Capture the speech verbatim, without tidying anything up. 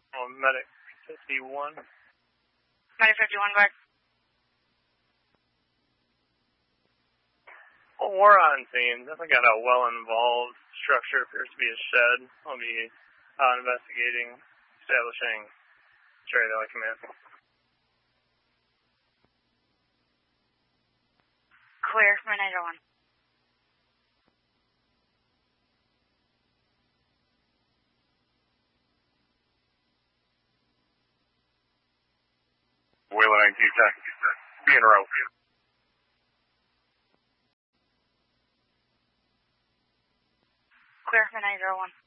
Oh, Medic fifty-one. Medic fifty-one, go ahead. Well, we're on scene. Definitely got a well-involved structure. Appears to be a shed. I'll be uh, investigating, establishing Cherry Valley Command. Clear for nine oh one. Wayland nineteen, be in a row. Clear for nine oh one.